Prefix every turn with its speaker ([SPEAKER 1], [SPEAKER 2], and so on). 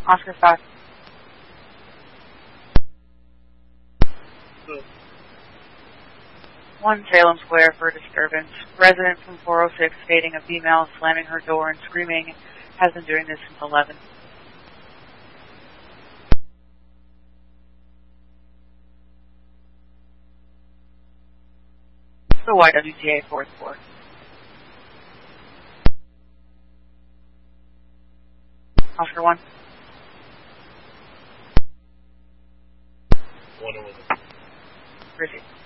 [SPEAKER 1] Oscar 5.
[SPEAKER 2] Good.
[SPEAKER 1] 1 Salem Square for disturbance. Resident from 406 stating a female slamming her door and screaming has been doing this since 11. The YWTA 4th floor. Oscar 1.
[SPEAKER 2] 111.
[SPEAKER 1] Proceed.